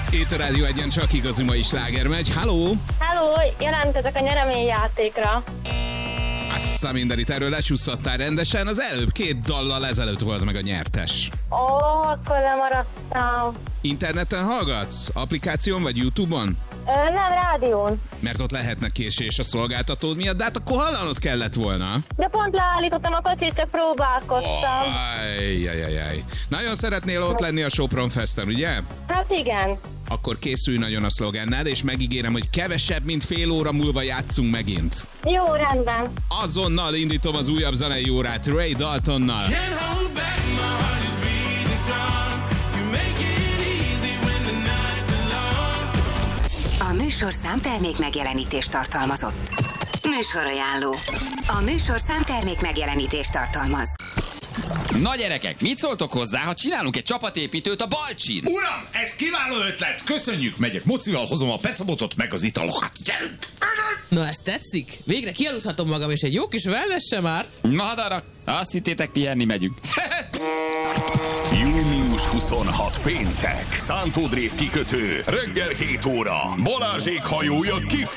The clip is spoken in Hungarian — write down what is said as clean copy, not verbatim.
Itt a Rádió Egyen csak igazi mai sláger megy. Halló! Hello, jelentkezek a nyereményjátékra. Azt a mindenit, erről lecsúszhattál rendesen. Az előbb 2 dallal ezelőtt volt meg a nyertes. Akkor lemaradtam. Interneten hallgatsz? Applikáción vagy YouTube-on? Nem, rádión. Mert ott lehetne késés a szolgáltatód miatt, de hát akkor hallanod kellett volna. De pont leállítottam a kocsit, csak próbálkoztam. Ajjajajaj. Nagyon szeretnél ott lenni a Sopron Festen, ugye? Hát igen. Akkor készülj nagyon a szlogennel, és megígérem, hogy kevesebb, mint fél óra múlva játszunk megint. Jó, rendben. Azonnal indítom az újabb zenei órát Ray Daltonnal. A műsor számtermék megjelenítést tartalmazott. Műsorajánló. A műsor számtermék megjelenítést tartalmaz. Na gyerekek, mit szóltok hozzá, ha csinálunk egy csapatépítőt a Balcsin? Uram, ez kiváló ötlet! Köszönjük, megyek mocival, hozom a pecabotot meg az italokat. Gyerünk! Na, ez tetszik? Végre kialudhatom magam, és egy jó kis wellness sem árt. Madarak, azt hittétek, pihenni megyünk. Június 26 péntek. Szántódrév kikötő. Reggel 7 óra. Balázsék hajója kifut.